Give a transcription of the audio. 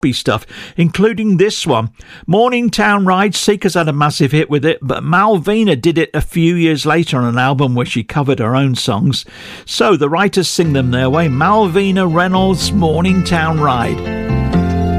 stuff, including this one. Morningtown Ride, Seekers had a massive hit with it, but Malvina did it a few years later on an album where she covered her own songs. So the writers sing them their way. Malvina Reynolds, Morningtown Ride.